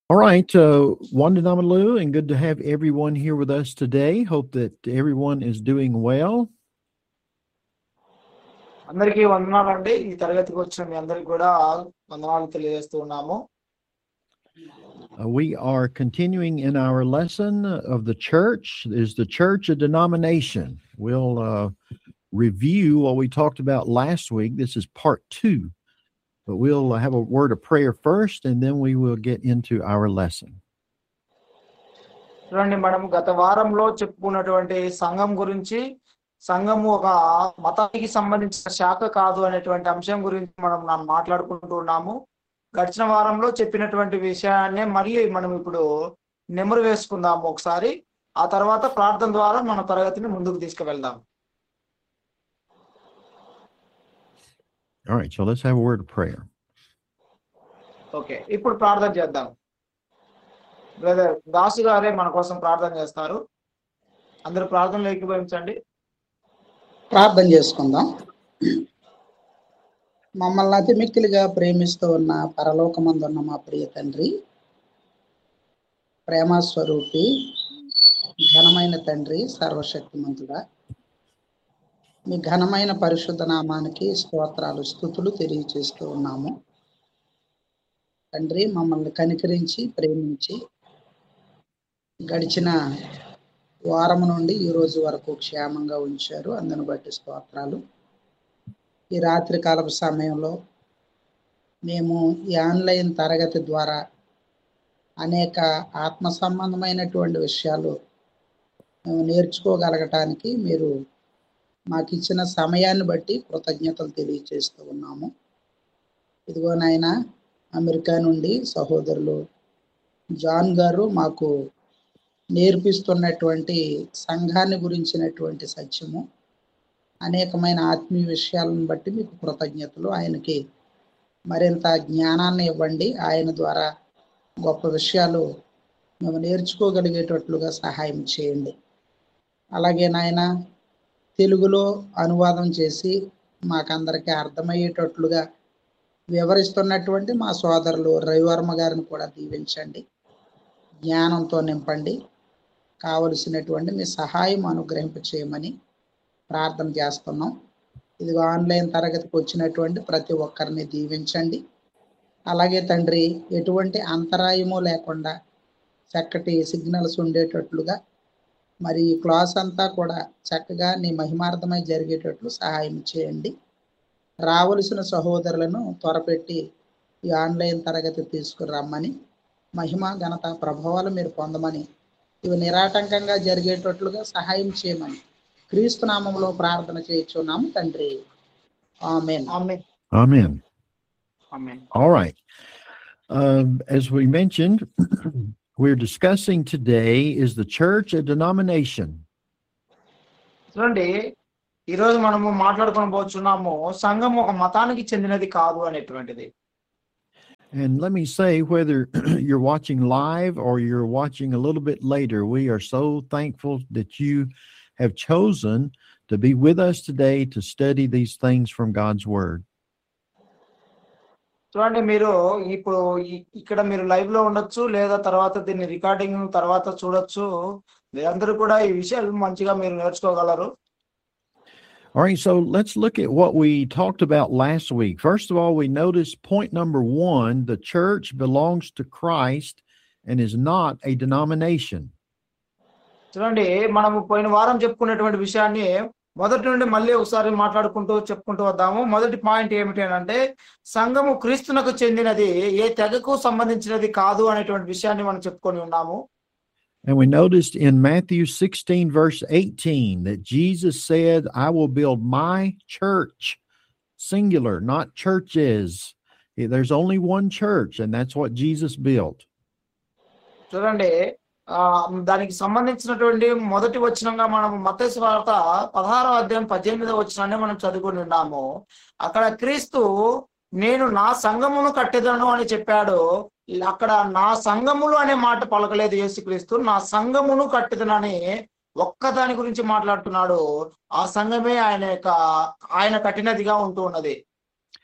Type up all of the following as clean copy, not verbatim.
All right, Wandanamaloo, and good to have everyone here with us today. Hope that everyone is doing well. అందరికీ వందనాలండి. ఈ తరగతికి వచ్చిన మీ అందరికీ కూడా వందనాలు తెలియజేస్తూ ఉన్నాము. We are continuing in our lesson of the church. Is the church a denomination? We'll review what we talked about last week. This is part 2. But we'll have a word of prayer first, and then we will get into our lesson. చూడండి, మనం గత వారంలో చెప్పుకున్నటువంటి సంఘం గురించి, సంఘము ఒక మతానికి సంబంధించిన శాఖ కాదు అనేటువంటి అంశం గురించి మనం మాట్లాడుకుంటూ ఉన్నాము. గడిచిన వారంలో చెప్పినటువంటి విషయాన్నే మళ్ళీ మనం ఇప్పుడు నెమరు వేసుకుందాము ఒకసారి. ఆ తర్వాత ప్రార్థన ద్వారా మన తరగతిని ముందుకు తీసుకువెళ్దాం. All right, so let's have a word of prayer. Okay, ఇప్పుడు ప్రార్థన చేద్దాం. బ్రదర్ దాసు గారే మన కోసం ప్రార్థన చేస్తారు. అందరూ ప్రార్థనలో ఏకీభవించండి. ప్రార్థన చేసుకుందాం. మమ్మల్ని అతి మిక్కిలిగా ప్రేమిస్తూ ఉన్న పరలోకమందున్న మా ప్రియ తండ్రి, ప్రేమస్వరూపి, ఘనమైన తండ్రి, సర్వశక్తిమంతుడా, మీ ఘనమైన పరిశుద్ధ నామానికి స్తోత్రాలు, స్తుతులు తెలియజేస్తూ ఉన్నాము. తండ్రి, మమ్మల్ని కనికరించి ప్రేమించి గడిచిన వారం నుండి ఈ రోజు వరకు క్షేమంగా ఉంచారు. అందును బట్టి స్తోత్రాలు. ఈ రాత్రి కాలపు సమయంలో మేము ఈ ఆన్లైన్ తరగతి ద్వారా అనేక ఆత్మ సంబంధమైనటువంటి విషయాలు మేము నేర్చుకోగలగటానికి మీరు మాకు ఇచ్చిన సమయాన్ని బట్టి కృతజ్ఞతలు తెలియజేస్తూ ఉన్నాము. ఇదిగో నాయన, అమెరికా నుండి సహోదరులు జాన్ గారు మాకు నేర్పిస్తున్నటువంటి సంఘాన్ని గురించినటువంటి సత్యము, అనేకమైన ఆత్మీయ విషయాలను బట్టి మీకు కృతజ్ఞతలు. ఆయనకి మరింత జ్ఞానాన్ని ఇవ్వండి. ఆయన ద్వారా గొప్ప విషయాలు మేము నేర్చుకోగలిగేటట్లుగా సహాయం చేయండి. అలాగే నాయన, తెలుగులో అనువాదం చేసి మాకందరికీ అర్థమయ్యేటట్లుగా వివరిస్తున్నటువంటి మా సోదరులు రవివర్మ గారిని కూడా దీవించండి, జ్ఞానంతో నింపండి, కావలసినటువంటి మీ సహాయం అనుగ్రహింప చేయమని ప్రార్థన చేస్తున్నాం. ఇదిగో ఆన్లైన్ తరగతికి వచ్చినటువంటి ప్రతి ఒక్కరిని దీవించండి. అలాగే తండ్రి, ఎటువంటి అంతరాయము లేకుండా చక్కటి సిగ్నల్స్ ఉండేటట్లుగా మరి ఈ క్లాస్ అంతా కూడా చక్కగా నీ మహిమార్థమై జరిగేటట్లు సహాయం చేయండి. రావలసిన సహోదరులను త్వరపెట్టి ఈ ఆన్లైన్ తరగతి తీసుకురమ్మని, మహిమ ఘనత ప్రభావాలు మీరు పొందమని, ఇవి నిరాటంకంగా జరిగేటట్లుగా సహాయం చేయమని క్రీస్తు నామములో ప్రార్థన చేయుచున్నాము తండ్రి. ఆమేన్. Amen. Amen. All right. As we mentioned, we're discussing today, is the church a denomination? చూడండి, ఈరోజు మనము మాట్లాడుకొని పోతున్నాము సంఘం ఒక మతానికి చెందినది కాదు అనేటువంటిది. And let me say, whether you're watching live or you're watching a little bit later, we are so thankful that you have chosen to be with us today to study these things from God's Word. చూడండి, మీరు ఇప్పుడు ఇక్కడ మీరు live లో ఉండొచ్చు, లేదా తర్వాత దీన్ని రికార్డింగ్ తర్వాత చూడొచ్చు. మీరందరూ కూడా ఈ విషయాలు మంచిగా మీరు నేర్చుకోగలరు. All right, so let's look at what we talked about last week. First of all, we noticed point number 1, the church belongs to Christ and is not a denomination. చూడండి, మనము పోయిన వారం చెప్పుకున్నటువంటి విషయాన్ని మొదటి నుండి మళ్ళీ ఒకసారి చెప్పుకుంటూ వద్దాము. మొదటి పాయింట్ ఏమిటి అంటే, సంఘము క్రీస్తునకు చెందినది, ఏ తెగకు సంబంధించినది కాదు అనేటువంటి విషయాన్ని మనం చెప్పుకొని ఉన్నాము. And we noticed in Matthew 16, verse 18, that Jesus said, I will build my church, singular, not churches. There's only one church, and that's what Jesus built. చూడండి, దానికి సంబంధించినటువంటి మొదటి వచనంగా మనం మత్తయి సువార్త 16వ అధ్యాయం 18వ వచనాన్ని మనం చదువుకొని ఉన్నాము. అక్కడ క్రీస్తు నేను నా సంఘమును కట్టెదను అని చెప్పాడు. అక్కడ నా సంఘములు అనే మాట పలకలేదు యేసుక్రీస్తు. నా సంఘమును కట్టెదనని ఒక్కదాని గురించి మాట్లాడుతున్నాడు. ఆ సంఘమే ఆయన కఠినదిగా ఉంటూ ఉన్నది.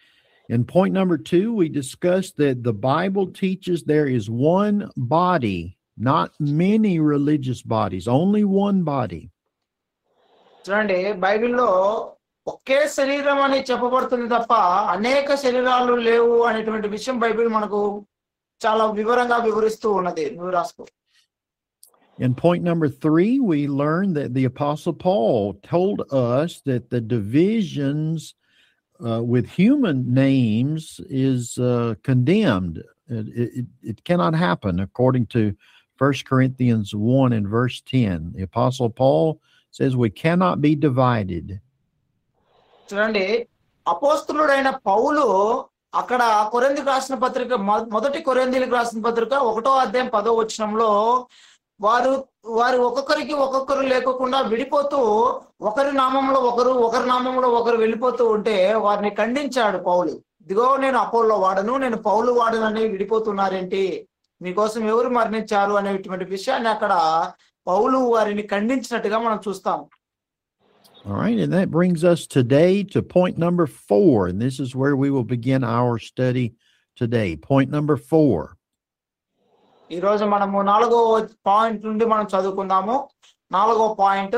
In point number 2, we discussed that the Bible teaches there is one body, not many religious bodies, only one body. చూడండి, బైబిల్లో ఒకే శరీరం అని చెప్పబడుతుంది తప్ప అనేక శరీరాలు లేవు అనేటువంటి విషయం బైబిల్ మనకు చాలా వివరంగా వివరిస్తూ ఉన్నది. నువ్వు రాసుకో. In point number 3, we learned that the Apostle Paul told us that the divisions with human names is condemned. It cannot happen according to 1 Corinthians 1 and verse 10. The Apostle Paul says we cannot be divided. చూడండి, అపోస్తలుడైన పౌలు అక్కడ కొరింథీయులకు రాసిన పత్రిక మొదటి కొరింథీయులకు రాసిన పత్రిక 1వ అధ్యాయం 10వ వచనంలో వారు ఒక్కొక్కరు లేకుండా విడిపోతూ ఒకరి నామంలో ఒకరు వెళ్ళిపోతూ ఉంటే వారిని ఖండించాడు పౌలు. ఇదిగో నేను అపోల్లో వాడను, నేను పౌలు వాడను అని విడిపోతున్నారేంటి, మీకోసం ఎవరు మరణించారు అనేటువంటి విషయాన్ని అక్కడ పౌలు వారిని ఖండించినట్టుగా మనం చూస్తాం. All right, and that brings us today to point number 4, and this is where we will begin our study today. Point number 4. ఈ రోజు మనము 4వ పాయింట్ నుండి మనం చదువుకుందాము. 4వ point.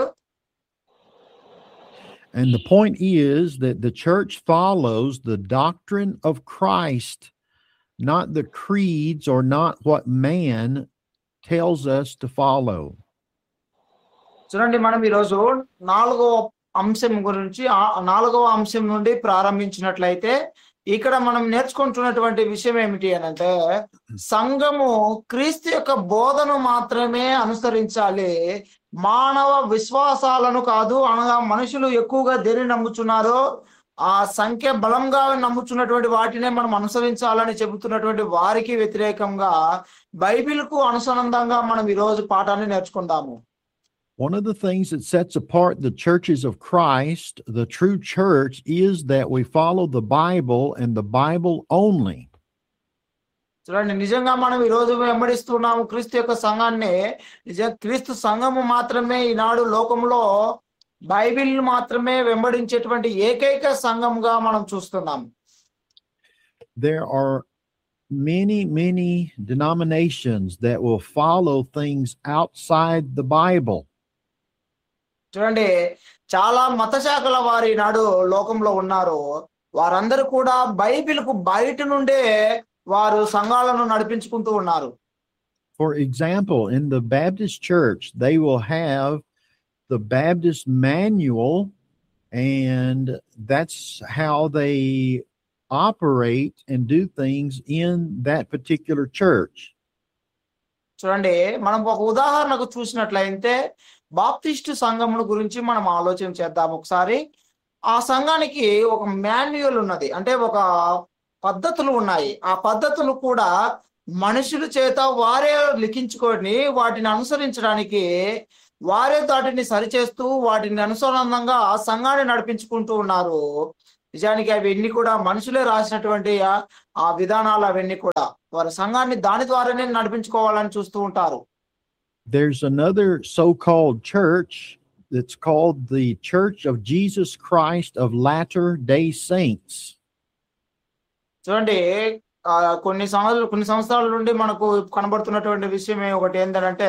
And the point is that the church follows the doctrine of Christ, not the creeds or not what man tells us to follow. చూడండి, మనం ఈరోజు 4వ అంశం గురించి 4వ అంశం నుండి ప్రారంభించినట్లయితే ఇక్కడ మనం నేర్చుకుంటున్నటువంటి విషయం ఏమిటి అని అంటే, సంఘము క్రీస్తు యొక్క బోధను మాత్రమే అనుసరించాలి, మానవ విశ్వాసాలను కాదు. అనగా మనుషులు ఎక్కువగా దేని నమ్ముచున్నారో ఆ సంఖ్య బలంగా నమ్ముచున్నటువంటి వాటినే మనం అనుసరించాలని చెబుతున్నటువంటి వారికి వ్యతిరేకంగా బైబిల్కు అనుసంధానంగా మనం ఈరోజు పాఠాన్ని నేర్చుకుందాము. One of the things that sets apart the churches of Christ, the true church, is that we follow the Bible and the Bible only. చూడండి, నిజంగా మనం ఈరోజు వెంబడిస్తున్నాము క్రీస్తు యొక్క సంఘాన్ని. క్రీస్తు సంఘము మాత్రమే ఈనాడు లోకంలో బైబిల్ మాత్రమే వెంబడించేటువంటి ఏకైక సంఘంగా మనం చూస్తున్నాం. There are many denominations that will follow things outside the Bible. చూడండి, చాలా మత శాఖల వారు ఈనాడు లోకంలో ఉన్నారు. వారందరూ కూడా బైబిల్కు బయట నుండే వారు సంఘాలను నడిపించుకుంటూ ఉన్నారు. For example, in the Baptist church, they will have the Baptist manual, and that's how they operate and do things in that particular church. చూడండి, మనం ఒక ఉదాహరణకు చూసినట్లయితే బాప్టిస్టు సంఘముల గురించి మనం ఆలోచన చేద్దాం ఒకసారి. ఆ సంఘానికి ఒక మాన్యువల్ ఉన్నది, అంటే ఒక పద్ధతులు ఉన్నాయి. ఆ పద్ధతులు కూడా మనుషుల చేత వారే లిఖించుకొని వాటిని అనుసరించడానికి వారే వాటిని సరిచేస్తూ వాటిని అనుసంధానంగా ఆ సంఘాన్ని నడిపించుకుంటూ ఉన్నారు. నిజానికి అవన్నీ కూడా మనుషులే రాసినటువంటి ఆ విధానాలు అవన్నీ కూడా వారి సంఘాన్ని దాని ద్వారానే నడిపించుకోవాలని చూస్తూ ఉంటారు. There's another so-called church that's called the Church of Jesus Christ of Latter-day Saints. చూడండి, కొన్ని సంవత్సరాల నుండి మనకు కనబడుతున్నటువంటి విషయం ఒకటి ఏంటంటే,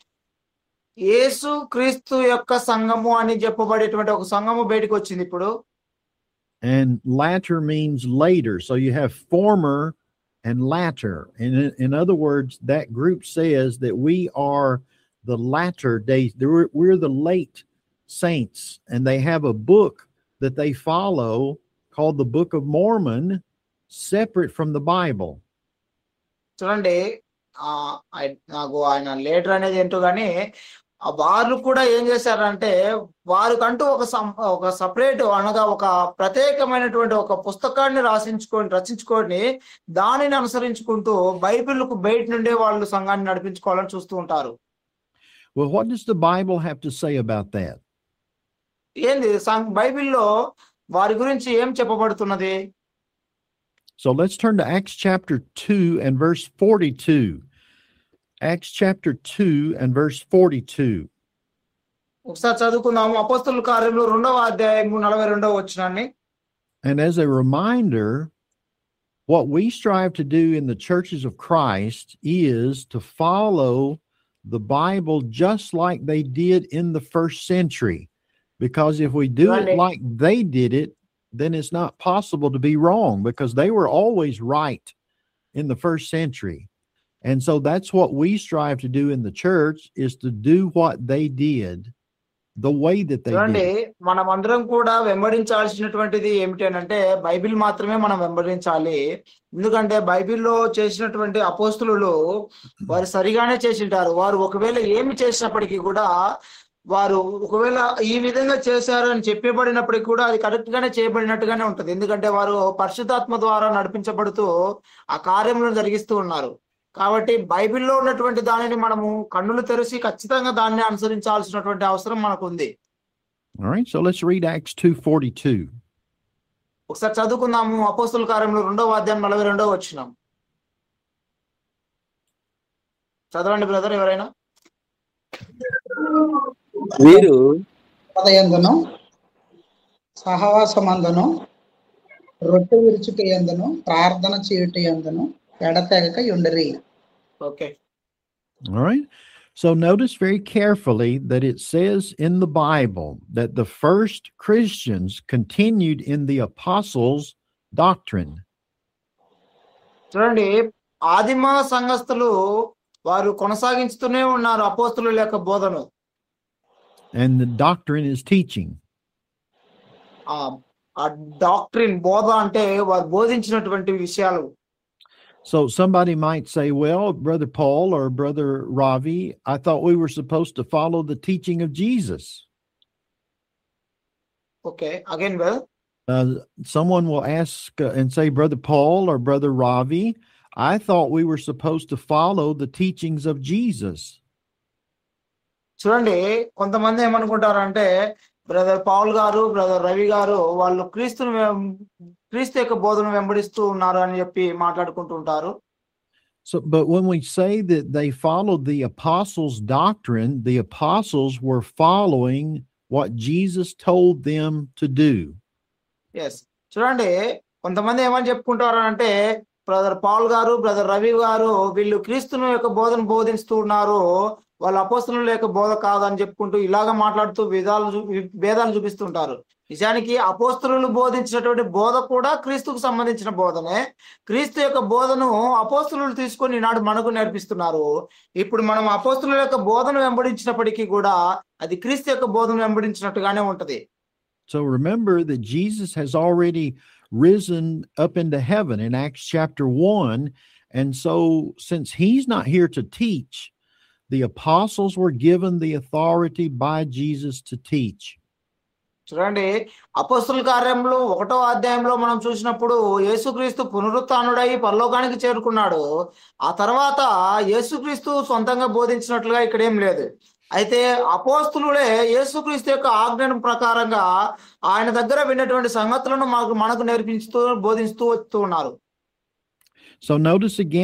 యేసు క్రీస్తు యొక్క సంఘము అని చెప్పబడేటువంటి ఒక సంఘము బయటకు వచ్చింది ఇప్పుడు. And latter means later, so you have former and latter. And in other words, that group says that we are the latter days. We're the late saints, and they have a book that they follow called the Book of Mormon, separate from the Bible. చూడండి, నాకు ఆయన later అనేది ఏంటో కానీ వారు కూడా ఏం చేశారంటే వారికంటూ ఒక సపరేట్ అనగా ఒక ప్రత్యేకమైనటువంటి ఒక పుస్తకాన్ని రచించుకొని దానిని అనుసరించుకుంటూ బైబిల్కు బయట నుండే వాళ్ళు సంఘాన్ని నడిపించుకోవాలని చూస్తూ ఉంటారు. Well, what does the Bible have to say about that? ఏంది బైబిల్లో వారి గురించి ఏం చెప్పబడుతున్నది? So let's turn to Acts chapter 2 and verse 42. Acts chapter 2 and verse 42. ఒకసారి చదువుకుందాము. అపోస్తలుల కార్యములు 2వ అధ్యాయము 42వ వచనాన్ని. And as a reminder, What we strive to do in the churches of Christ is to follow the Bible just like they did in the first century. Because if we do it చూడండి like they did it, then it's not possible to be wrong because they were always right in the first century. And so that's what we strive to do in the church, is to do what they did the way that they చూడండి did it. మనం అందరం కూడా వెంబడించాల్సినటువంటిది ఏమిటి అని అంటే Bible మాత్రమే మనం వెంబడించాలి. ఎందుకంటే బైబిల్లో చేసినటువంటి అపోస్తులు వారు సరిగానే చేసింటారు. వారు ఒకవేళ ఏమి చేసినప్పటికీ కూడా వారు ఒకవేళ ఈ విధంగా చేశారు అని చెప్పబడినప్పటికీ కూడా అది కరెక్ట్ గానే చేయబడినట్టుగానే ఉంటది. ఎందుకంటే వారు పరిశుద్ధాత్మ ద్వారా నడిపించబడుతూ ఆ కార్యములను జరిగిస్తూ ఉన్నారు. కాబట్టి బైబిల్లో ఉన్నటువంటి దానిని మనము కన్నులు తెరిచి ఖచ్చితంగా దాన్ని అనుసరించాల్సినటువంటి అవసరం మనకు ఉంది. All right, so let's read Acts 2:42. ఒకసారి చదువుకుందాము. అపోస్తుల కార్యములు 2వ అధ్యాయం 42వ వచనం చదవండి బ్రదర్ ఎవరైనా. వీరు ఉదయందును సహవాసమందును రొట్టె విరుచుట యందును ప్రార్థన చేయుట యందును ఎడతెగక యుండిరి. Okay, All right. So notice very carefully that it says in the Bible that the first Christians continued in the apostles' doctrine. చూడండి ఆదిమ సంఘస్థులు వారు కొనసాగించుతూనే ఉన్నారు అపోస్తుల యొక్క బోధను. And the doctrine is teaching. ఆ డాక్ట్రిన్ బోధ అంటే వారు బోధించినటువంటి విషయాలు. So somebody might say, well, Brother Paul or Brother Ravi, I thought we were supposed to follow the teaching of Jesus. Okay, again well Someone will ask and say, Brother Paul or Brother Ravi, I thought we were supposed to follow the teachings of Jesus. చూడండి కొంతమంది ఏమనుకుంటారంటే brother Paul గారు brother Ravi గారు వాళ్ళు క్రీస్తు యొక్క బోధన వెంబడిస్తూ ఉన్నారు అని చెప్పి మాట్లాడుకుంటూ ఉంటారు. So, but when we say that they followed the apostles' doctrine, the apostles were following what Jesus told them to do. Yes, చూడండి కొంతమంది ఏమని చెప్పుకుంటారు అంటే బ్రదర్ పౌల్ గారు బ్రదర్ రవి గారు వీళ్ళు క్రీస్తును యొక్క బోధన బోధిస్తూ ఉన్నారు, వాళ్ళ అపోస్తలుల యొక్క బోధ కాదని చెప్పుకుంటూ ఇలాగా మాట్లాడుతూ భేదాలు చూపిస్తుంటారు. నిజానికి అపోస్తలులు బోధించినటువంటి బోధ కూడా క్రీస్తుకు సంబంధించిన బోధనే. క్రీస్తు యొక్క బోధను అపోస్తలులు తీసుకొని ఈనాడు మనకు నేర్పిస్తున్నారు. ఇప్పుడు మనం అపోస్తలుల యొక్క బోధను వెంబడించినప్పటికీ కూడా అది క్రీస్తు యొక్క బోధను వెంబడించినట్టుగానే ఉంటది. So remember that Jesus has already risen up into heaven in Acts chapter 1. And so since he's not here to teach, the apostles were given the authority by Jesus to teach. చూడండి అపోస్తుల కార్యములు 1వ అధ్యాయంలో మనం చూసినప్పుడు యేసుక్రీస్తు పునరుత్థానుడై పరలోకానికి చేరుకున్నాడు. ఆ తర్వాత యేసుక్రీస్తు సొంతంగా బోధించినట్లుగా ఇక్కడ ఏం లేదు. అయితే అపోస్తులులే యేసుక్రీస్తు యొక్క ఆజ్ఞల ప్రకారంగా ఆయన దగ్గర విన్నటువంటి సంగతులను మనకు నేర్పిస్తూ బోధిస్తూ వస్తూ ఉన్నారు. So notice again